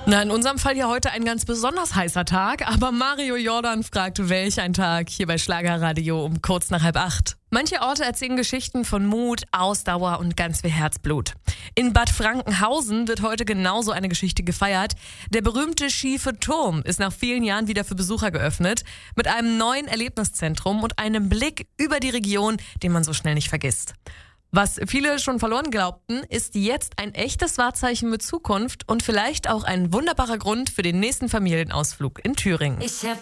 Na, in unserem Fall ja heute ein ganz besonders heißer Tag, aber Mario Jordan fragt, welch ein Tag, hier bei Schlagerradio um kurz nach 7:30. Manche Orte erzählen Geschichten von Mut, Ausdauer und ganz viel Herzblut. In Bad Frankenhausen wird heute genauso eine Geschichte gefeiert. Der berühmte schiefe Turm ist nach vielen Jahren wieder für Besucher geöffnet, mit einem neuen Erlebniszentrum und einem Blick über die Region, den man so schnell nicht vergisst. Was viele schon verloren glaubten, ist jetzt ein echtes Wahrzeichen mit Zukunft und vielleicht auch ein wunderbarer Grund für den nächsten Familienausflug in Thüringen. Ich hab